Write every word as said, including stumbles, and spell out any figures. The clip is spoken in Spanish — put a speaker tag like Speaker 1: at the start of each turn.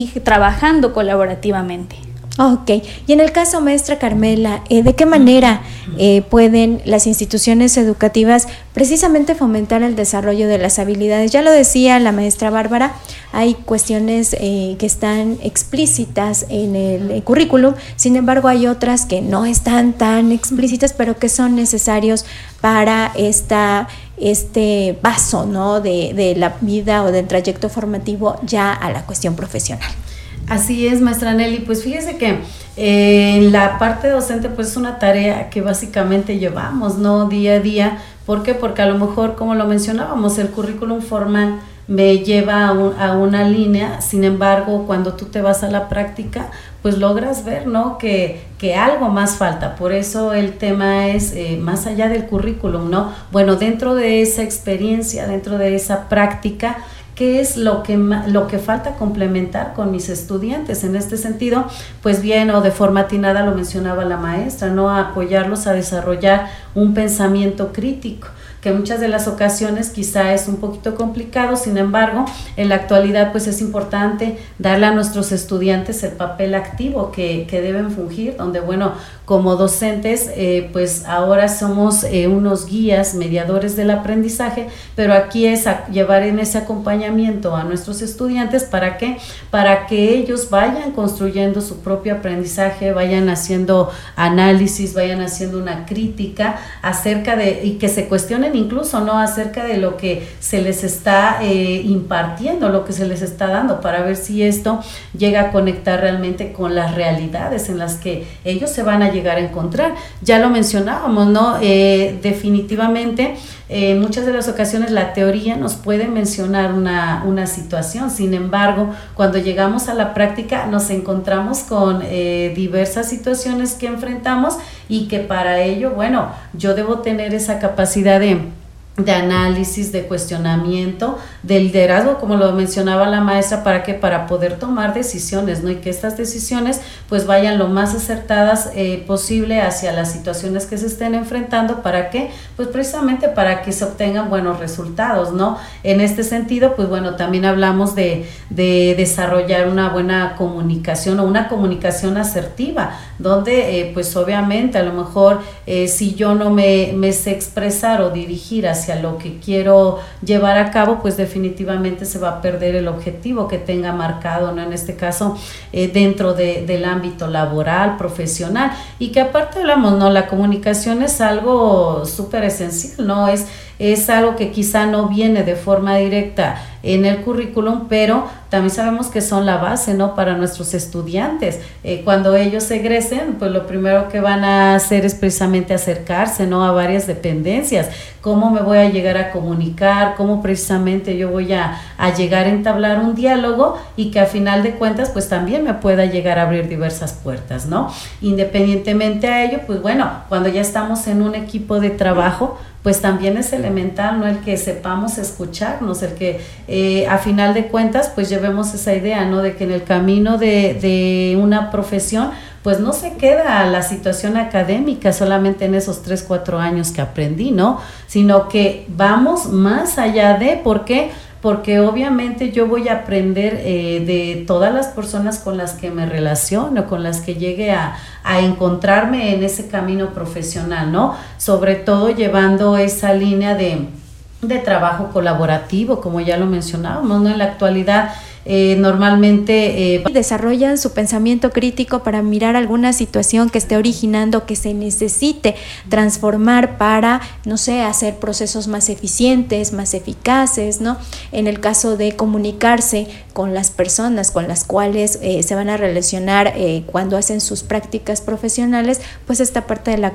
Speaker 1: trabajando colaborativamente.
Speaker 2: Ok, y en el caso, maestra Carmela, eh, ¿de qué manera eh, pueden las instituciones educativas precisamente fomentar el desarrollo de las habilidades? Ya lo decía la maestra Bárbara, hay cuestiones eh, que están explícitas en el, el currículum, sin embargo hay otras que no están tan explícitas, pero que son necesarios para esta, este paso, ¿no?, de, de la vida o del trayecto formativo ya a la cuestión profesional.
Speaker 3: Así es, maestra Nelly, pues fíjese que eh, en la parte docente pues es una tarea que básicamente llevamos, ¿no?, día a día. ¿Por qué? Porque a lo mejor, como lo mencionábamos, el currículum formal me lleva a, un, a una línea, sin embargo, cuando tú te vas a la práctica, pues logras ver, ¿no?, que, que algo más falta. Por eso el tema es eh, más allá del currículum, ¿no? Bueno, dentro de esa experiencia, dentro de esa práctica, ¿qué es lo que, lo que falta complementar con mis estudiantes? En este sentido, pues bien, o de forma atinada lo mencionaba la maestra, ¿no?, a apoyarlos a desarrollar un pensamiento crítico, que muchas de las ocasiones quizá es un poquito complicado, sin embargo, en la actualidad pues es importante darle a nuestros estudiantes el papel activo que, que deben fungir, donde bueno, como docentes eh, pues ahora somos eh, unos guías, mediadores del aprendizaje, pero aquí es a llevar en ese acompañamiento a nuestros estudiantes, ¿para qué? Para que ellos vayan construyendo su propio aprendizaje, vayan haciendo análisis, vayan haciendo una crítica acerca de, y que se cuestionen incluso, ¿no?, acerca de lo que se les está eh, impartiendo, lo que se les está dando, para ver si esto llega a conectar realmente con las realidades en las que ellos se van a llegar a encontrar. Ya lo mencionábamos, ¿no? Eh, definitivamente, en eh, muchas de las ocasiones la teoría nos puede mencionar una, una situación, sin embargo, cuando llegamos a la práctica nos encontramos con eh, diversas situaciones que enfrentamos y que para ello, bueno, yo debo tener esa capacidad de de análisis, de cuestionamiento, de liderazgo, como lo mencionaba la maestra, para que para poder tomar decisiones, ¿no?, y que estas decisiones pues vayan lo más acertadas eh, posible hacia las situaciones que se estén enfrentando. ¿Para qué? Pues precisamente para que se obtengan buenos resultados, ¿no? En este sentido, pues bueno, también hablamos de, de desarrollar una buena comunicación o una comunicación asertiva, donde eh, pues obviamente a lo mejor eh, si yo no me, me sé expresar o dirigir hacia hacia lo que quiero llevar a cabo, pues definitivamente se va a perder el objetivo que tenga marcado, ¿no?, en este caso eh, dentro de, del ámbito laboral, profesional, y que aparte hablamos, ¿no?, la comunicación es algo súper esencial, ¿no? Es, es algo que quizá no viene de forma directa en el currículum, pero también sabemos que son la base, ¿no?, para nuestros estudiantes. Eh, cuando ellos egresen, pues lo primero que van a hacer es precisamente acercarse, ¿no?, a varias dependencias. ¿Cómo me voy a llegar a comunicar? ¿Cómo precisamente yo voy a, a llegar a entablar un diálogo y que a final de cuentas pues también me pueda llegar a abrir diversas puertas, ¿no? Independientemente a ello, pues bueno, cuando ya estamos en un equipo de trabajo, pues también es elemental, ¿no?, el que sepamos escucharnos, el que eh, a final de cuentas pues llevemos esa idea, ¿no?, de que en el camino de, de una profesión pues no se queda la situación académica solamente en esos tres, cuatro años que aprendí, ¿no?, sino que vamos más allá de, ¿por qué? Porque obviamente yo voy a aprender eh, de todas las personas con las que me relaciono, con las que llegue a, a encontrarme en ese camino profesional, ¿no? Sobre todo llevando esa línea de, de trabajo colaborativo, como ya lo mencionábamos, ¿no? En la actualidad Eh, normalmente eh,
Speaker 2: desarrollan su pensamiento crítico para mirar alguna situación que esté originando, que se necesite transformar para, no sé, hacer procesos más eficientes, más eficaces, ¿no? En el caso de comunicarse con las personas con las cuales eh, se van a relacionar eh, cuando hacen sus prácticas profesionales, pues esta parte de la